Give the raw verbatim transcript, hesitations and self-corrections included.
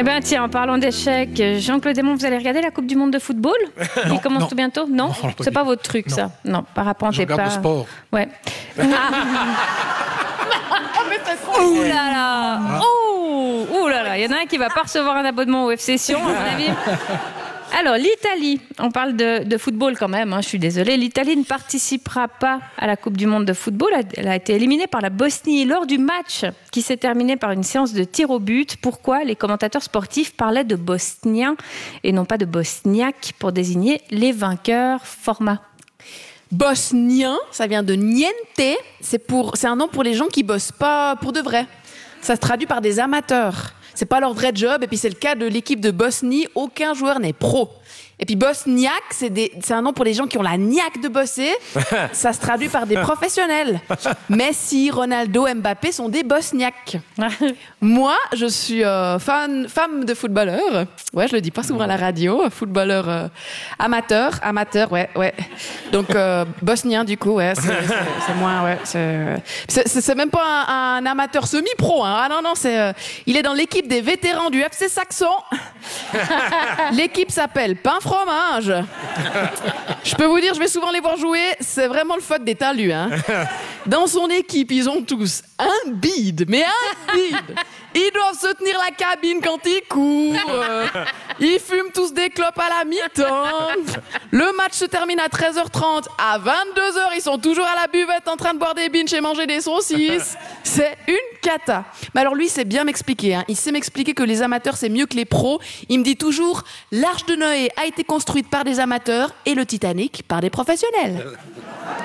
Eh bien, tiens, en parlant d'échecs, Jean-Claude Desmonts, vous allez regarder la Coupe du Monde de football Non, qui commence non. tout bientôt? Non, Non, pas c'est du pas tout. votre truc, Non. ça. Non, par rapport à Je tes regarde pas. le sport. Ouais. Ah. Ouh là là. Ouh, ouh là là. Il y en a un qui va pas recevoir un abonnement au F C Sion, à mon avis. Alors, l'Italie, on parle de, de football quand même, hein, je suis désolée. L'Italie ne participera pas à la Coupe du Monde de football. Elle a été éliminée par la Bosnie lors du match qui s'est terminé par une séance de tir au but. Pourquoi les commentateurs sportifs parlaient de Bosniens et non pas de Bosniaques pour désigner les vainqueurs? Format. Bosnien, ça vient de niente. C'est, pour, c'est un nom pour les gens qui bossent pas pour de vrai. Ça se traduit par des amateurs. C'est pas leur vrai job. Et puis c'est le cas de l'équipe de Bosnie. Aucun joueur n'est pro. Et puis bosniaque, c'est, des, c'est un nom pour les gens qui ont la niaque de bosser. Ça se traduit par des professionnels. Messi, Ronaldo, Mbappé sont des bosniaques. Moi, je suis euh, fan, femme de footballeur. Ouais, je le dis pas souvent à la radio. Footballeur euh, amateur, amateur, ouais, ouais. Donc euh, bosnien du coup, ouais, c'est, c'est, c'est moi, ouais. C'est, c'est, c'est, c'est même pas un, un amateur semi-pro. Hein. Ah non, non, c'est, euh, il est dans l'équipe des vétérans du F C Saxon. L'équipe s'appelle Pain Fromage. Je peux vous dire, je vais souvent les voir jouer. C'est vraiment le fuck des talus. Hein. Dans son équipe, ils ont tous un bide, mais un bide. Ils doivent se tenir la cabine quand ils courent. Euh, ils fument tous des clopes à la mi-temps. Le match se termine à treize heures trente. À vingt-deux heures, ils sont toujours à la buvette en train de boire des binges et manger des saucisses. C'est une cata. Mais alors lui, il sait bien m'expliquer. Hein. Il sait m'expliquer que les amateurs, c'est mieux que les pros. Il me dit toujours, l'Arche de Noé a été construite par des amateurs et le Titanic par des professionnels.